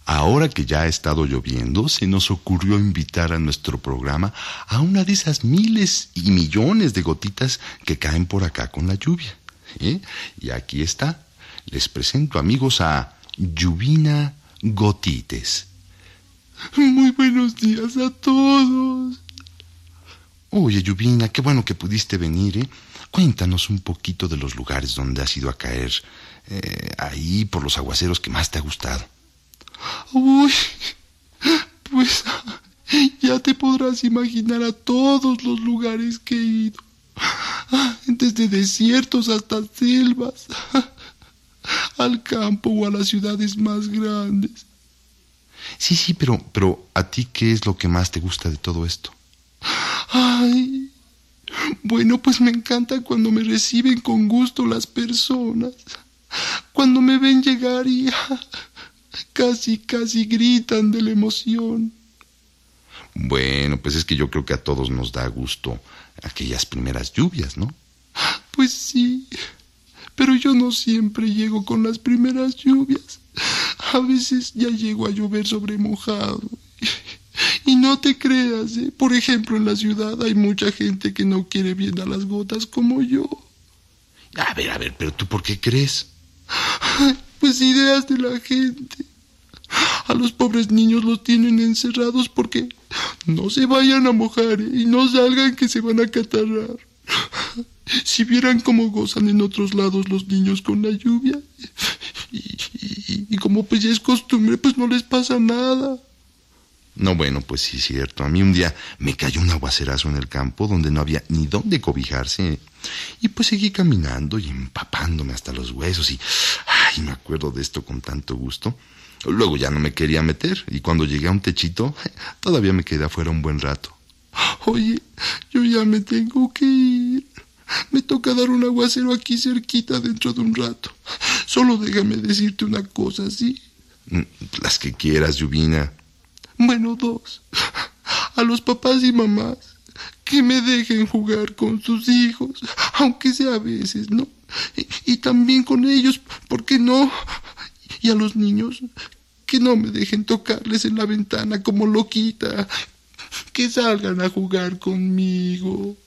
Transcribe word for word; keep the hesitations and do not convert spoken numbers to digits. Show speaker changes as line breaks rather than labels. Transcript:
Ahora que ya ha estado lloviendo, se nos ocurrió invitar a nuestro programa a una de esas miles y millones de gotitas que caen por acá con la lluvia. ¿Sí? Y aquí está. Les presento, amigos, a Lluvina Gotites.
Muy buenos días a todos.
Oye, Lluvina, qué bueno que pudiste venir, ¿eh? Cuéntanos un poquito de los lugares donde has ido a caer eh, ahí por los aguaceros que más te ha gustado.
Uy, pues ya te podrás imaginar a todos los lugares que he ido. Desde desiertos hasta selvas, al campo o a las ciudades más grandes.
Sí, sí, pero, pero ¿a ti qué es lo que más te gusta de todo esto?
Ay, bueno, pues me encanta cuando me reciben con gusto las personas. Cuando me ven llegar y casi, casi gritan de la emoción.
Bueno, pues es que yo creo que a todos nos da gusto aquellas primeras lluvias, ¿no?
Pues sí, pero yo no siempre llego con las primeras lluvias. A veces ya llego a llover sobre mojado. Y no te creas, ¿eh? Por ejemplo, en la ciudad hay mucha gente que no quiere bien a las gotas como yo.
A ver, a ver, pero ¿tú por qué crees?
Pues ideas de la gente. A los pobres niños los tienen encerrados porque no se vayan a mojar, ¿eh? Y no salgan que se van a catarrar. Si vieran cómo gozan en otros lados los niños con la lluvia. Y, y, y como pues ya es costumbre, pues no les pasa nada.
No, bueno, pues sí es cierto. A mí un día me cayó un aguacerazo en el campo donde no había ni dónde cobijarse. Y pues seguí caminando y empapándome hasta los huesos y... Ay, me acuerdo de esto con tanto gusto. Luego ya no me quería meter y cuando llegué a un techito todavía me quedé afuera un buen rato.
Oye, yo ya me tengo que ir. Me toca dar un aguacero aquí cerquita dentro de un rato. Solo déjame decirte una cosa, ¿sí?
Las que quieras, Lluvina.
Bueno, dos. A los papás y mamás que me dejen jugar con sus hijos, aunque sea a veces, ¿no? Y, y también con ellos, ¿por qué no? Y a los niños que no me dejen tocarles en la ventana como loquita, que salgan a jugar conmigo.